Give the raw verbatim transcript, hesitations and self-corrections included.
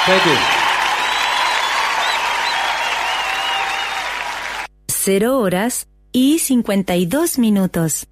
Thank you. Cero horas y cincuenta y dos minutos.